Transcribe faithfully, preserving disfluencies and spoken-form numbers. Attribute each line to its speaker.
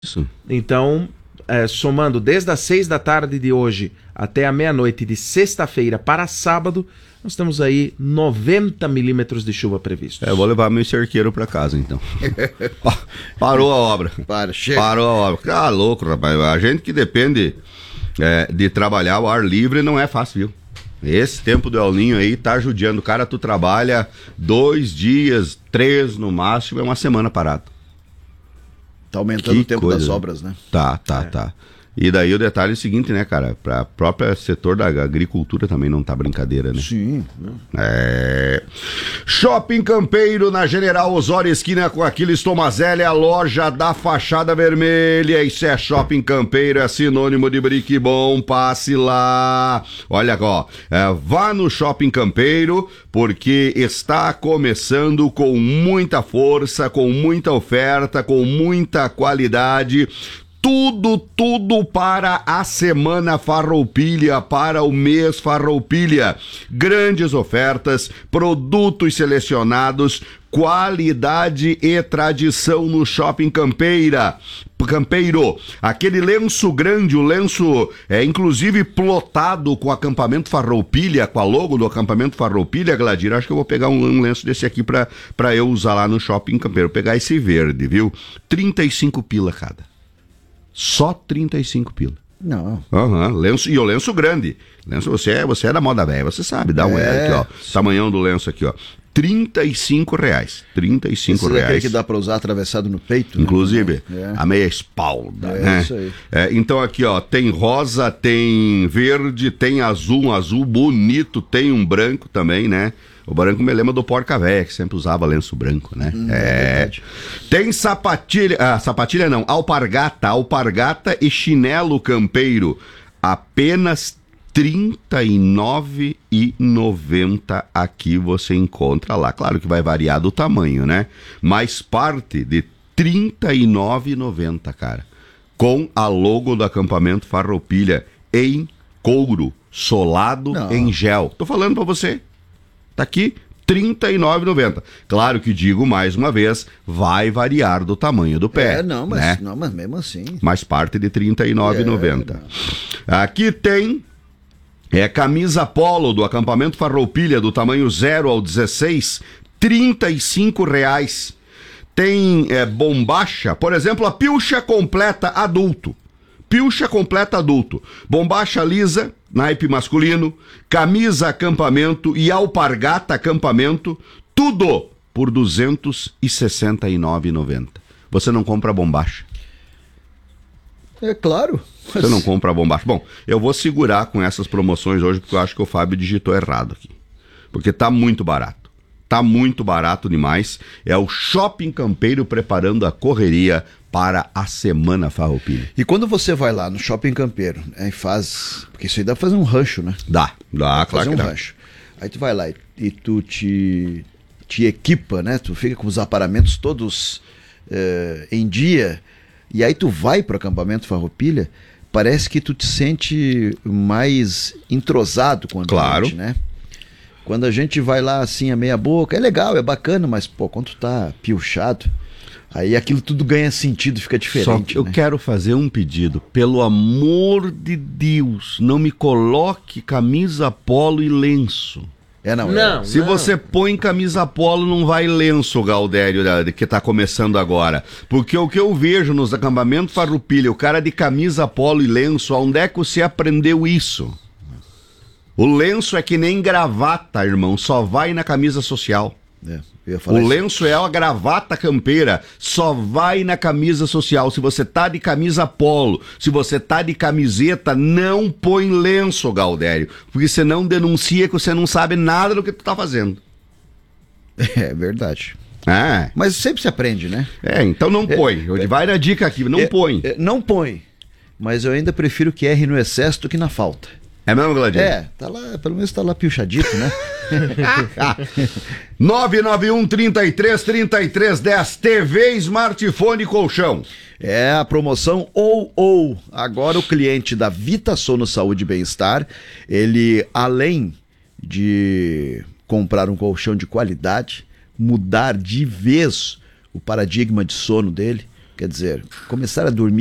Speaker 1: Isso.
Speaker 2: Então, é, somando desde as seis da tarde de hoje até a meia-noite de sexta-feira para sábado, nós temos aí noventa milímetros de chuva previstos.
Speaker 1: É, eu vou levar meu cerqueiro pra casa, então. Parou a obra.
Speaker 3: Para, chega.
Speaker 1: Parou a obra. Ah, louco, rapaz. A gente que depende é, de trabalhar ao ar livre não é fácil, viu? Esse tempo do El Ninho aí tá judiando. Cara, tu trabalha dois dias, três no máximo, é uma semana parado.
Speaker 3: Tá aumentando
Speaker 1: Que
Speaker 3: o tempo
Speaker 1: coisa,
Speaker 3: das obras, né?
Speaker 1: Tá, tá, é. tá. E daí o detalhe é o seguinte, né, cara? Para próprio setor da agricultura também não tá brincadeira, né?
Speaker 3: Sim.
Speaker 1: É. Shopping Campeiro, na General Osório, esquina com Aquiles Tomazelli, a loja da fachada vermelha. Isso é Shopping Campeiro, é sinônimo de brique bom, passe lá. Olha, ó, é, vá no Shopping Campeiro, porque está começando com muita força, com muita oferta, com muita qualidade. Tudo, tudo para a Semana Farroupilha, para o mês Farroupilha. Grandes ofertas, produtos selecionados, qualidade e tradição no Shopping Campeira. Campeiro, aquele lenço grande, o lenço é inclusive plotado com o acampamento Farroupilha, com a logo do acampamento Farroupilha, Gladir. Acho que eu vou pegar um, um lenço desse aqui pra, pra eu usar lá no Shopping Campeiro. Vou pegar esse verde, viu? trinta e cinco pila cada. Só trinta e cinco pila.
Speaker 3: Não.
Speaker 1: Uhum, lenço, e o lenço grande. Lenço, você é, você é da moda velha, você sabe, dá um
Speaker 3: é.
Speaker 1: aqui, ó. Tamanhão do lenço aqui, ó. trinta e cinco reais. trinta e cinco
Speaker 3: Esse
Speaker 1: reais.
Speaker 3: Esse que dá pra usar atravessado no peito.
Speaker 1: Inclusive,
Speaker 3: né?
Speaker 1: a meia espalda,
Speaker 3: é,
Speaker 1: né?
Speaker 3: Isso aí.
Speaker 1: É, então aqui, ó, tem rosa, tem verde, tem azul, um azul bonito, tem um branco também, né? O branco me lembra do Porca Véia, que sempre usava lenço branco, né?
Speaker 3: Hum,
Speaker 1: é.
Speaker 3: é
Speaker 1: Tem sapatilha, ah, sapatilha não, alpargata, alpargata e chinelo campeiro. Apenas trinta e nove reais e noventa centavos aqui você encontra lá. Claro que vai variar do tamanho, né? Mas parte de trinta e nove reais e noventa centavos, cara. Com a logo do acampamento Farroupilha em couro, solado
Speaker 3: não.
Speaker 1: em gel. Tô falando pra você. Tá aqui, trinta e nove reais e noventa centavos. Claro que digo mais uma vez, vai variar do tamanho do pé.
Speaker 3: É, não, mas,
Speaker 1: né?
Speaker 3: não, mas mesmo assim.
Speaker 1: Mas parte de trinta e nove reais e noventa centavos. É, aqui tem é camisa polo do acampamento Farroupilha, do tamanho zero ao dezesseis, trinta e cinco reais. Tem é, bombacha, por exemplo, a pilcha completa adulto. Pilcha completa adulto, bombacha lisa, naipe masculino, camisa acampamento e alpargata acampamento, tudo por duzentos e sessenta e nove reais e noventa centavos. Você não compra bombacha?
Speaker 3: É claro.
Speaker 1: Você não compra bombacha. Bom, eu vou segurar com essas promoções hoje, porque eu acho que o Fábio digitou errado aqui. Porque tá muito barato. Tá muito barato demais. É o Shopping Campeiro preparando a correria para a Semana Farroupilha.
Speaker 3: E quando você vai lá no Shopping Campeiro, né, e faz... Porque isso aí dá pra fazer um rancho, né?
Speaker 1: Dá, dá,
Speaker 3: dá
Speaker 1: claro
Speaker 3: fazer
Speaker 1: que
Speaker 3: um
Speaker 1: dá.
Speaker 3: rancho. Aí tu vai lá e, e tu te, te equipa, né? Tu fica com os aparamentos todos eh, em dia. E aí tu vai pro acampamento Farroupilha, parece que tu te sente mais entrosado com o ambiente,
Speaker 1: claro.
Speaker 3: né? Quando a gente vai lá assim, a meia boca, é legal, é bacana, mas pô, quando tu tá pilchado, aí aquilo tudo ganha sentido, fica diferente.
Speaker 1: Só eu
Speaker 3: né?
Speaker 1: quero fazer um pedido. Pelo amor de Deus, não me coloque camisa polo e lenço.
Speaker 3: É, não,
Speaker 2: Não.
Speaker 3: é.
Speaker 1: Se você põe camisa polo, não vai lenço, Galdério, que tá começando agora. Porque o que eu vejo nos acampamentos Farroupilha, o cara de camisa polo e lenço, onde é que você aprendeu isso? O lenço é que nem gravata, irmão, só vai na camisa social.
Speaker 3: É, eu ia falar
Speaker 1: O
Speaker 3: isso.
Speaker 1: lenço é a gravata campeira, só vai na camisa social. Se você tá de camisa polo, se você tá de camiseta, não põe lenço, Galdério, porque você não denuncia que você não sabe nada do que tu tá fazendo.
Speaker 3: É verdade.
Speaker 1: Ah,
Speaker 3: Mas sempre se aprende, né?
Speaker 1: é, então não põe.
Speaker 3: é,
Speaker 1: vai na dica aqui, não
Speaker 3: É,
Speaker 1: põe.
Speaker 3: é, não põe. Mas eu ainda prefiro que erre no excesso do que na falta.
Speaker 1: É mesmo, Gladinho?
Speaker 3: É, tá lá, pelo menos tá lá pilchadito, né?
Speaker 1: nove nove um, trinta e três, trinta e três, dez, T V, smartphone e colchão.
Speaker 3: É a promoção ou ou. Agora o cliente da Vita Sono Saúde e Bem-Estar, ele além de comprar um colchão de qualidade, mudar de vez o paradigma de sono dele, Quer dizer, começar a dormir